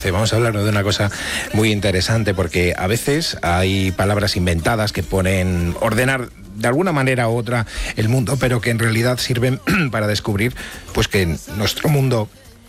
Vamos a hablar de una cosa muy interesante, porque a veces hay palabras inventadas que ponen ordenar de alguna manera u otra el mundo, pero que en realidad sirven para descubrir pues que nuestro mundo